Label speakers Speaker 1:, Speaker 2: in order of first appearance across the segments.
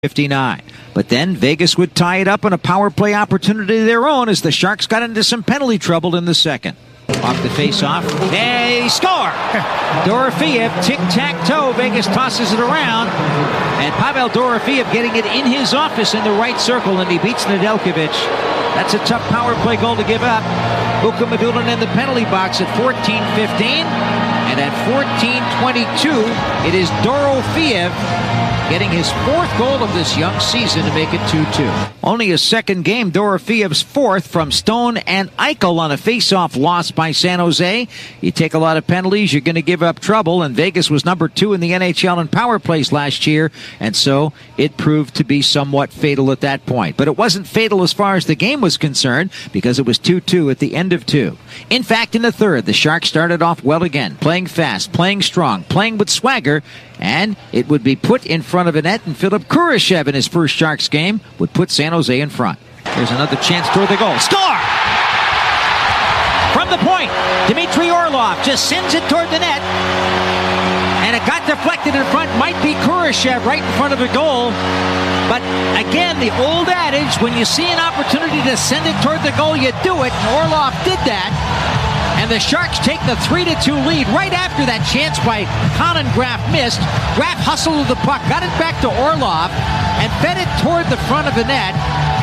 Speaker 1: 59. But then Vegas would tie it up on a power play opportunity of their own as the Sharks got into some penalty trouble in the second. Off the face-off, they score! Dorofeev, tic-tac-toe, Vegas tosses it around, and Pavel Dorofeev getting it in his office in the right circle, and he beats Nedeljkovic. That's a tough power play goal to give up. Mukhamadullin in the penalty box at 14:15, and at 14:22, it is Dorofeev getting his fourth goal of this young season to make it 2-2. Only his second game, Dorofeev's fourth from Stone and Eichel on a face-off loss by San Jose. You take a lot of penalties, you're going to give up trouble, and Vegas was number 2 in the NHL in power plays last year, and so it proved to be somewhat fatal at that point. But it wasn't fatal as far as the game was concerned, because it was 2-2 at the end of 2. In fact, in the third, the Sharks started off well again, playing fast, playing strong, playing with swagger, and it would be put in front of a net, and Philip Kurashev in his first Sharks game would put San Jose in front. Here's another chance toward the goal. Score! From the point, Dmitry Orlov just sends it toward the net, and it got deflected in front. Might be Kurashev right in front of the goal. But again, the old adage, when you see an opportunity to send it toward the goal, you do it, and Orlov did that. And the Sharks take the 3-2 lead right after that chance by Conan Graff missed. Graff hustled the puck, got it back to Orlov, and fed it toward the front of the net.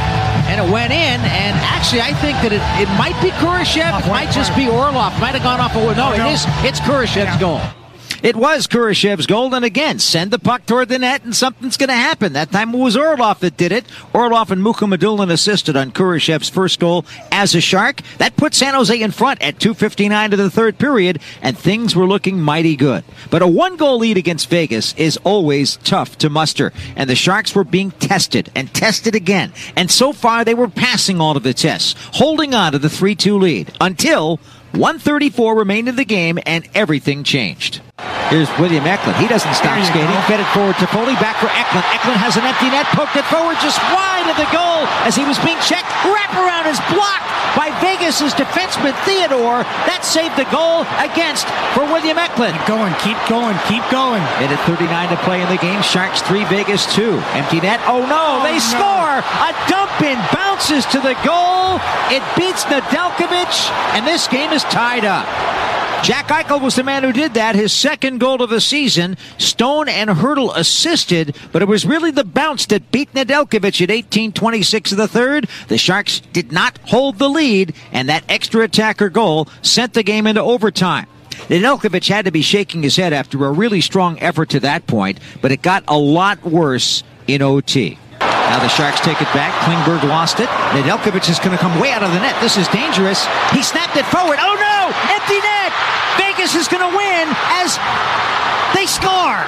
Speaker 1: And it went in, and actually I think that it might be Kurashev, it might just be Orlov. Might have gone off a window. No, it's Kurashev's goal. It was Kurashev's goal, and again, send the puck toward the net, and something's going to happen. That time it was Orlov that did it. Orlov and Mukhamadullin assisted on Kurashev's first goal as a Shark. That put San Jose in front at 2:59 to the third period, and things were looking mighty good. But a one-goal lead against Vegas is always tough to muster, and the Sharks were being tested and tested again. And so far, they were passing all of the tests, holding on to the 3-2 lead, until 1:34 remained in the game, and everything changed. Here's William Eklund. He doesn't stop skating. Fed it forward to Foley. Back for Eklund. Eklund has an empty net. Poked it forward just wide of the goal as he was being checked. Wraparound is blocked by Vegas' defenseman Theodore. That saved the goal against for William Eklund.
Speaker 2: Keep going, keep going, keep going.
Speaker 1: Minute 39 to play in the game. Sharks 3, Vegas 2. Empty net. Oh no, they score! A dump in bounces to the goal. It beats Nedeljkovic, and this game is tied up. Jack Eichel was the man who did that, his second goal of the season. Stone and Hertl assisted, but it was really the bounce that beat Nedeljkovic at 18:26 of the third. The Sharks did not hold the lead, and that extra attacker goal sent the game into overtime. Nedeljkovic had to be shaking his head after a really strong effort to that point, but it got a lot worse in OT. Now the Sharks take it back. Klingberg lost it. Nedeljkovic is going to come way out of the net. This is dangerous. He snapped it forward. Oh no! Empty net! Vegas is going to win as they score.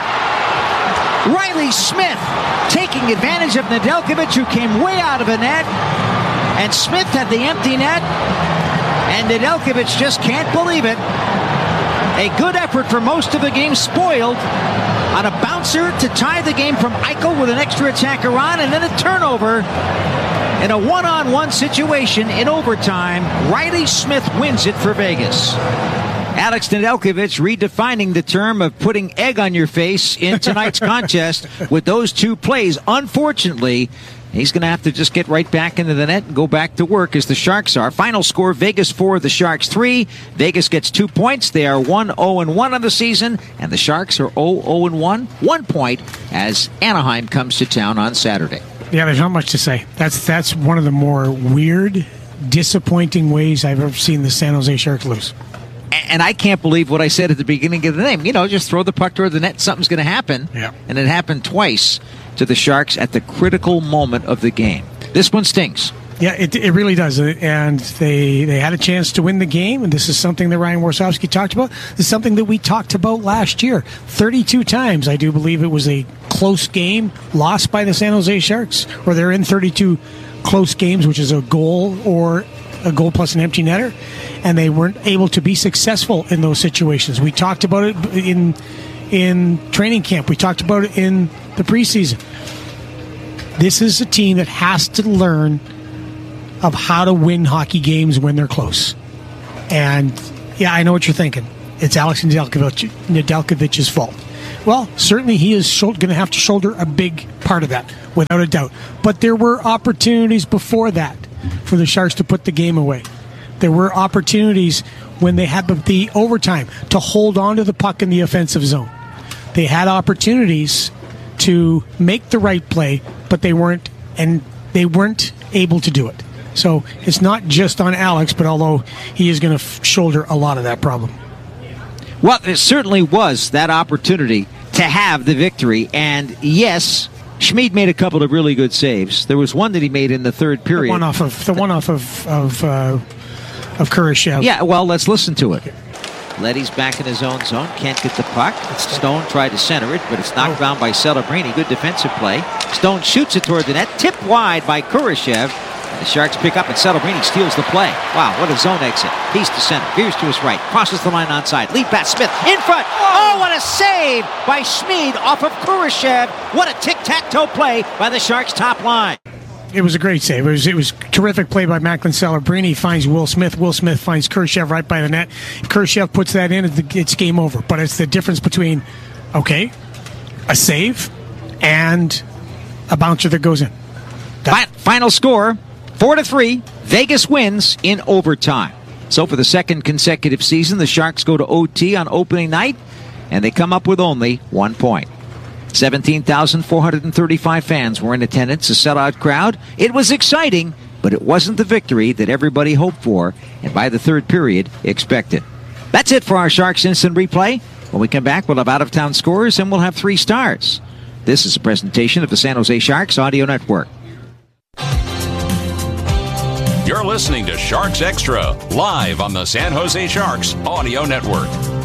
Speaker 1: Riley Smith taking advantage of Nedeljkovic, who came way out of the net. And Smith had the empty net. And Nedeljkovic just can't believe it. A good effort for most of the game spoiled on a bouncer to tie the game from Eichel with an extra attacker on, and then a turnover in a one-on-one situation in overtime. Riley Smith wins it for Vegas. Alex Nedeljkovic redefining the term of putting egg on your face in tonight's contest with those two plays. Unfortunately, he's going to have to just get right back into the net and go back to work as the Sharks are. Final score, Vegas 4, the Sharks 3. Vegas gets 2 points. They are 1-0-1 on the season, and the Sharks are 0-0-1, 1 point, as Anaheim comes to town on Saturday.
Speaker 2: Yeah, there's not much to say. That's one of the more weird, disappointing ways I've ever seen the San Jose Sharks lose.
Speaker 1: And I can't believe what I said at the beginning of the name. You know, just throw the puck toward the net, something's going to happen.
Speaker 2: Yeah.
Speaker 1: And it happened twice to the Sharks at the critical moment of the game. This one stings.
Speaker 2: Yeah, it really does. And they had a chance to win the game, and this is something that Ryan Warsofsky talked about. This is something that we talked about last year. 32 times, I do believe it was a close game lost by the San Jose Sharks, or they're in 32 close games, which is a goal or a goal plus an empty netter, and they weren't able to be successful in those situations. We talked about it in training camp. We talked about it in the preseason. This is a team that has to learn of how to win hockey games when they're close. And, yeah, I know what you're thinking. It's Alex Nedeljkovic's fault. Well, certainly he is going to have to shoulder a big part of that, without a doubt. But there were opportunities before that for the Sharks to put the game away. There were opportunities when they had the overtime to hold on to the puck in the offensive zone. They had opportunities to make the right play, but they weren't able to do it. So it's not just on Alex, but although he is going to shoulder a lot of that problem.
Speaker 1: Well, there certainly was that opportunity to have the victory. And yes, Schmid made a couple of really good saves. There was one that he made in the third period.
Speaker 2: The one off of Kurashev.
Speaker 1: Yeah, well, let's listen to it. Leddy's back in his own zone. Can't get the puck. Stone tried to center it, but it's knocked down by Celebrini. Good defensive play. Stone shoots it toward the net. Tipped wide by Kurashev. The Sharks pick up and Celebrini steals the play. Wow, what a zone exit. He's to center. Veers to his right. Crosses the line onside. Lead pass. Smith in front. Oh, what a save by Schmid off of Kurashev. What a tic-tac-toe play by the Sharks' top line.
Speaker 2: It was a great save. It was terrific play by Macklin Celebrini. Finds Will Smith. Will Smith finds Kurashev right by the net. If Kurashev puts that in, it's game over. But it's the difference between, a save and a bouncer that goes in.
Speaker 1: Final score, 4-3. Vegas wins in overtime. So for the second consecutive season, the Sharks go to OT on opening night, and they come up with only 1 point. 17,435 fans were in attendance, a sellout crowd. It was exciting, but it wasn't the victory that everybody hoped for, and by the third period, expected. That's it for our Sharks Instant Replay. When we come back, we'll have out-of-town scores, and we'll have 3 stars. This is a presentation of the San Jose Sharks Audio Network.
Speaker 3: You're listening to Sharks Extra, live on the San Jose Sharks Audio Network.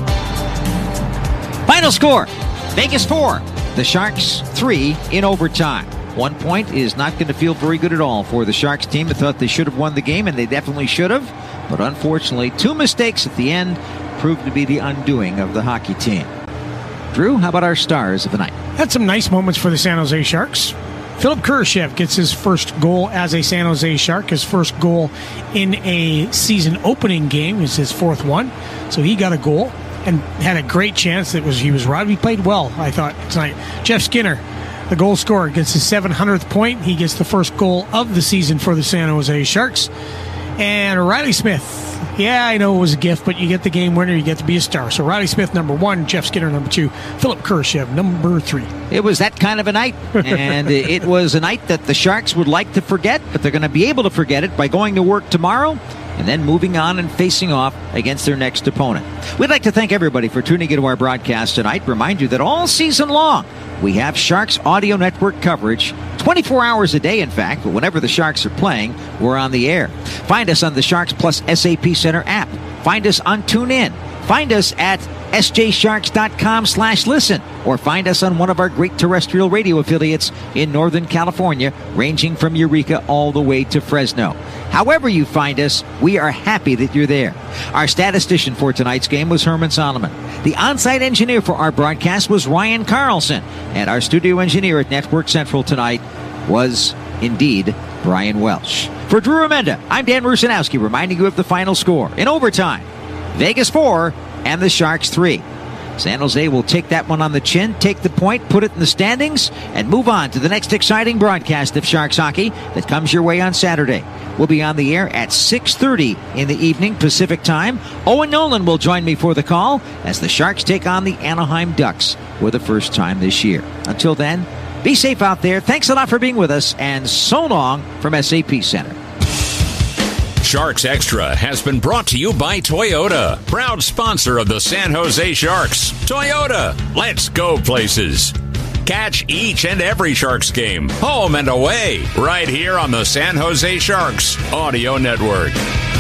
Speaker 1: Final score, Vegas 4, the Sharks 3 in overtime. 1 point is not going to feel very good at all for the Sharks team. They thought they should have won the game, and they definitely should have. But unfortunately, 2 mistakes at the end proved to be the undoing of the hockey team. Drew, how about our stars of the night?
Speaker 2: Had some nice moments for the San Jose Sharks. Philip Kurashev gets his first goal as a San Jose Shark. His first goal in a season opening game is his 4th one. So he got a goal and had a great chance. He was right. He played well, I thought, tonight. Jeff Skinner, the goal scorer, gets his 700th point. He gets the first goal of the season for the San Jose Sharks. And Riley Smith. Yeah, I know it was a gift, but you get the game winner, you get to be a star. So Riley Smith, number 1, Jeff Skinner, number 2, Philip Kurashev, number 3.
Speaker 1: It was that kind of a night, and it was a night that the Sharks would like to forget, but they're going to be able to forget it by going to work tomorrow and then moving on and facing off against their next opponent. We'd like to thank everybody for tuning into our broadcast tonight. Remind you that all season long, we have Sharks Audio Network coverage 24 hours a day, in fact, but whenever the Sharks are playing, we're on the air. Find us on the Sharks Plus SAP Center app. Find us on TuneIn. Find us at sjsharks.com/listen, or find us on one of our great terrestrial radio affiliates in Northern California, ranging from Eureka all the way to Fresno. However you find us, we are happy that you're there. Our statistician for tonight's game was Herman Solomon. The on-site engineer for our broadcast was Ryan Carlson, and our studio engineer at Network Central tonight was, indeed, Brian Welsh. For Drew Remenda, I'm Dan Rusanowski, reminding you of the final score. In overtime, Vegas 4 and the Sharks 3. San Jose will take that one on the chin, take the point, put it in the standings, and move on to the next exciting broadcast of Sharks hockey that comes your way on Saturday. We'll be on the air at 6:30 in the evening Pacific time. Owen Nolan will join me for the call as the Sharks take on the Anaheim Ducks for the first time this year. Until then, be safe out there. Thanks a lot for being with us, and so long from SAP Center.
Speaker 3: Sharks Extra has been brought to you by Toyota, proud sponsor of the San Jose Sharks. Toyota, let's go places. Catch each and every Sharks game, home and away, right here on the San Jose Sharks Audio Network.